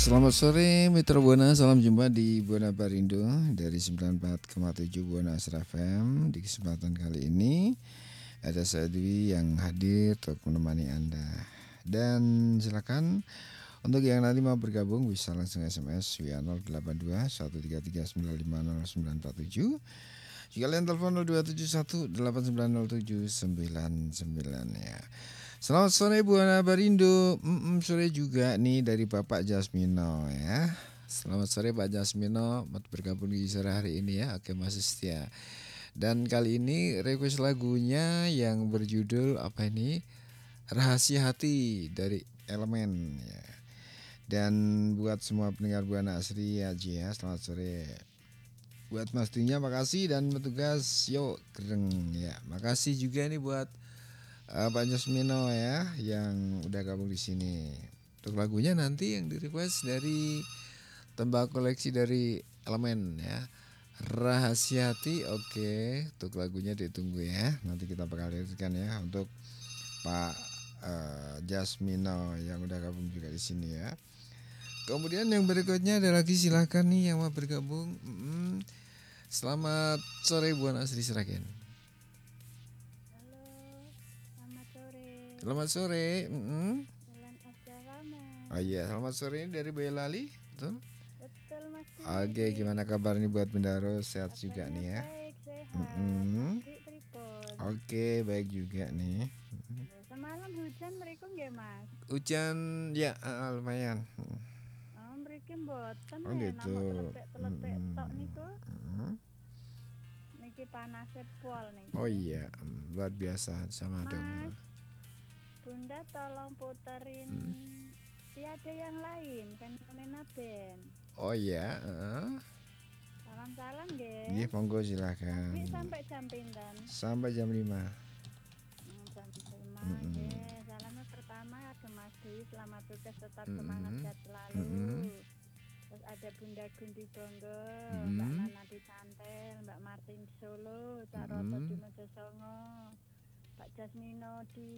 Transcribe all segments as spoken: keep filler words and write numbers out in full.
Selamat sore Mitra Buana, salam jumpa di Buana Barindo dari sembilan puluh empat koma tujuh Buana Asra F M. Di kesempatan kali ini ada saya Dwi yang hadir untuk menemani Anda. Dan silakan untuk yang nanti mau bergabung bisa langsung S M S via nol delapan dua satu tiga tiga sembilan lima nol sembilan empat tujuh. Jika kalian telepon nol dua tujuh satu delapan sembilan nol tujuh sembilan sembilan ya. Selamat sore Buana Barindo. Mm-mm, sore juga nih dari Bapak Jasmino ya. Selamat sore Pak Jasmino, mau bergabung di sore hari ini ya. Oke, masih setia. Dan kali ini request lagunya yang berjudul apa ini? Rahasia Hati dari Elemen ya. Dan buat semua pendengar Buana Asri aja ya, selamat sore. Buat Mas Dunya makasih dan petugas yuk keren ya. Makasih juga nih buat Uh, Pak Jasmino ya yang udah gabung di sini. Untuk lagunya nanti yang di request dari tembak koleksi dari Elemen ya. Rahasia Hati, oke. Untuk lagunya ditunggu ya. Nanti kita bakal lihatkan ya untuk Pak uh, Jasmino yang udah gabung juga di sini ya. Kemudian yang berikutnya ada lagi, silakan nih yang mau bergabung. Mm-hmm. Selamat sore Buana Asri Sragen. Selamat sore. Mm-hmm. Oh iya, selamat sore dari Boyolali, betul? Betul Mas. Oke, gimana kabar nih buat Bendaro? Sehat Kabarnya juga nih ya? Baik, sehat. Mm-hmm. Oke, baik juga nih. Mm-hmm. Semalam hujan mereka nggak Mas? Hujan ya, uh, lumayan. Oh, mereka mboten oh, ya, gitu. Namun teletek-teletek mm-hmm. tok niku. Mm-hmm. Niki panasnya pol nih. Oh iya, luar biasa sama Mas, dong. Bunda tolong puterin hmm. Tiada Yang Lain fenomena band. Oh iya, uh. Salam-salam nggih. Nggih, monggo silakan. Nanti sampai jam pinten? Sampai jam lima. Hmm, jam lima mm-hmm. nggih. Salamnya pertama ada Mas Dwi, selamat tugas tetap mm-hmm. semangat sehat selalu. Mm-hmm. Terus ada Bunda Gundi Bonggo, mm-hmm. Mbak Nanati Cantel, Mbak Martin Solo, Cak mm-hmm. Roto di Mojosongo, Pak Jasmino di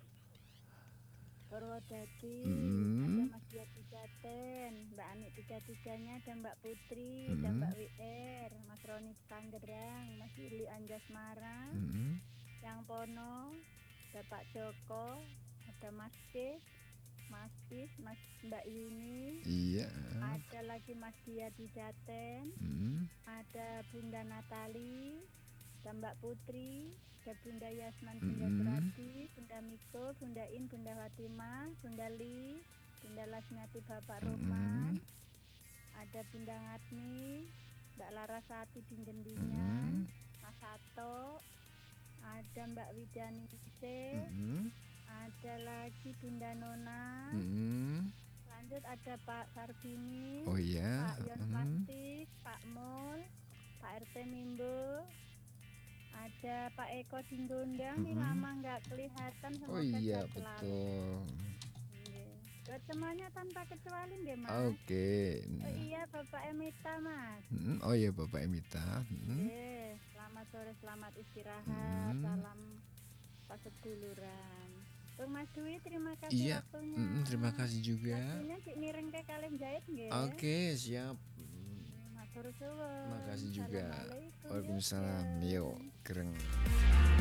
Purwodadi, mm-hmm. ada Mas Yati Jaten, Mbak Anik tiga-tiganya, ada Mbak Putri, mm-hmm. ada Mbak W R, Mas Roni Tanggerang, Mas Yuli Anjasmara, mm-hmm. Yang Pono, ada Pak Joko, ada Mas K, Mas Is, Mas Mbak Yuni, iya. Ada lagi Mas Dia di Jaten, mm-hmm. ada Bunda Natali, ada Mbak Putri, ada Bunda Yasman, Bunda mm-hmm. Berarti, Bunda Miko, Bunda In, Bunda Fatimah, Bunda Li, Bunda Lasmiati, Bapak mm-hmm. Roman, ada Bunda Ngatmi, Mbak Larasati Dingendingan, mm-hmm. Mas Sato, ada Mbak Widani Ise, mm-hmm. ada lagi Bunda Nona, mm-hmm. lanjut ada Pak Sarbini, oh iya, Pak Yon Plastik, mm-hmm. Pak Mul, Pak R T Mimbo, ada Pak Eko Dinggondang, mm-hmm. nih lama nggak kelihatan. Oh iya betul. Buat semuanya tanpa kecuali nggih Mas. Oke. Okay. Oh iya Bapak Emita Mas. Mm-hmm. Oh iya Bapak Emita. Mm-hmm. Oke, selamat sore, selamat istirahat, mm-hmm. salam paseduluran. Bang Mas Dwi, terima kasih iya. waktunya. Mm-hmm. Terima kasih juga. Waktunya Cik Mireng ke kalian jahit nggih. Oke, okay, siap. Matur suwun. Terima kasih juga. Waalaikumsalam. Yuk, keren.